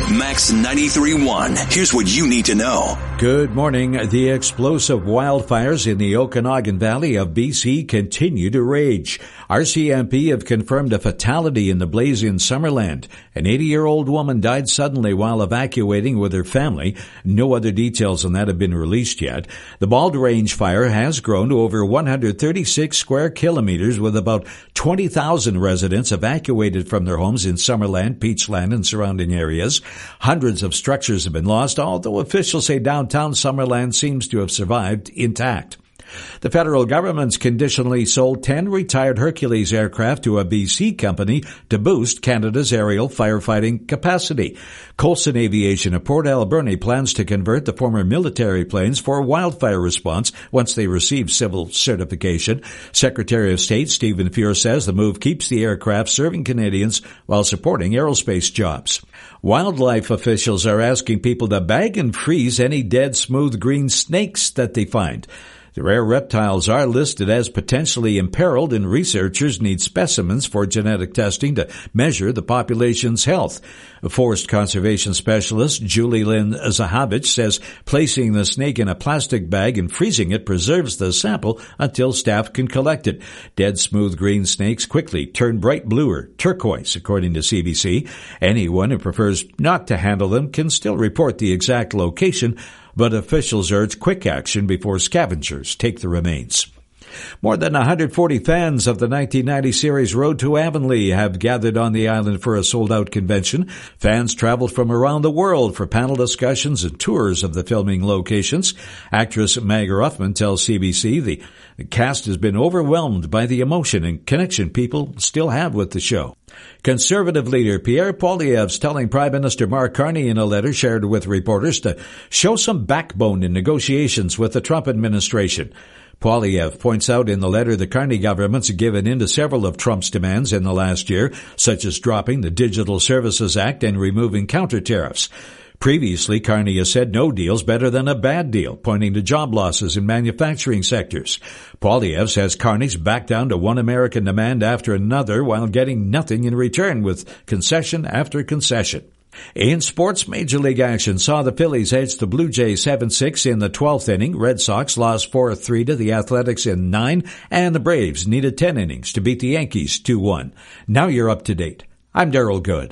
Max 93.1. Here's what you need to know. Good morning. The explosive wildfires in the Okanagan Valley of BC continue to rage. RCMP have confirmed a fatality in the blaze in Summerland. An 80-year-old woman died suddenly while evacuating with her family. No other details on that have been released yet. The Bald Range fire has grown to over 136 square kilometers, with about 20,000 residents evacuated from their homes in Summerland, Peachland, and surrounding areas. Hundreds of structures have been lost, although officials say downtown Summerland seems to have survived intact. The federal government's conditionally sold 10 retired Hercules aircraft to a BC company to boost Canada's aerial firefighting capacity. Coulson Aviation of Port Alberni plans to convert the former military planes for wildfire response once they receive civil certification. Secretary of State Stephen Fuhr says the move keeps the aircraft serving Canadians while supporting aerospace jobs. Wildlife officials are asking people to bag and freeze any dead smooth green snakes that they find. The rare reptiles are listed as potentially imperiled, and researchers need specimens for genetic testing to measure the population's health. A forest conservation specialist, Julie Lynn Zahavich, says placing the snake in a plastic bag and freezing it preserves the sample until staff can collect it. Dead smooth green snakes quickly turn bright blue or turquoise, according to CBC. Anyone who prefers not to handle them can still report the exact location, but officials urge quick action before scavengers take the remains. More than 140 fans of the 1990 series Road to Avonlea have gathered on the island for a sold-out convention. Fans traveled from around the world for panel discussions and tours of the filming locations. Actress Meg Ruffman tells CBC the cast has been overwhelmed by the emotion and connection people still have with the show. Conservative leader Pierre Poilievre's telling Prime Minister Mark Carney in a letter shared with reporters to show some backbone in negotiations with the Trump administration. Poilievre points out in the letter the Carney government's given in to several of Trump's demands in the last year, such as dropping the Digital Services Act and removing counter tariffs. Previously, Carney has said no deal's better than a bad deal, pointing to job losses in manufacturing sectors. Poilievre says Carney's backed down to one American demand after another while getting nothing in return, with concession after concession. In sports, Major League action saw the Phillies edge the Blue Jays 7-6 in the 12th inning. Red Sox lost 4-3 to the Athletics in 9, and the Braves needed 10 innings to beat the Yankees 2-1. Now you're up to date. I'm Daryl Good.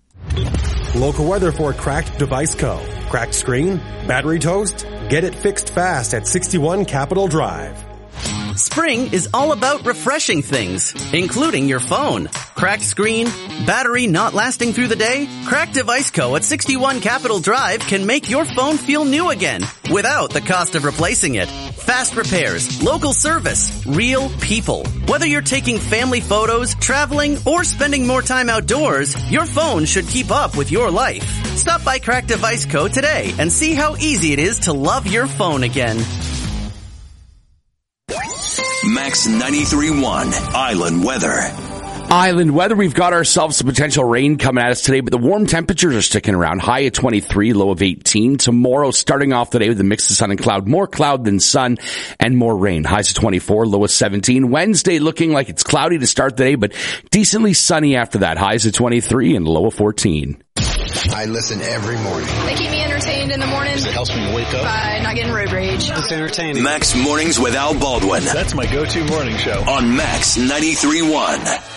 Local weather for Cracked Device Co. Cracked screen? Battery toast? Get it fixed fast at 61 Capitol Drive. Spring is all about refreshing things, including your phone. Cracked screen? Battery not lasting through the day? Cracked Device Co. at 61 Capitol Drive can make your phone feel new again without the cost of replacing it. Fast repairs, local service, real people. Whether you're taking family photos, traveling, or spending more time outdoors, your phone should keep up with your life. Stop by Cracked Device Co. today and see how easy it is to love your phone again. Max 93.1 Island Weather. Island weather, we've got ourselves some potential rain coming at us today, but the warm temperatures are sticking around. High at 23, low of 18. Tomorrow, starting off the day with a mix of sun and cloud. More cloud than sun and more rain. Highs of 24, low of 17. Wednesday looking like it's cloudy to start the day, but decently sunny after that. Highs of 23 and low of 14. I listen every morning. They keep me entertained in the morning. It helps me wake up. By not getting road rage. It's entertaining. Max Mornings with Al Baldwin. That's my go-to morning show. On Max 93.1.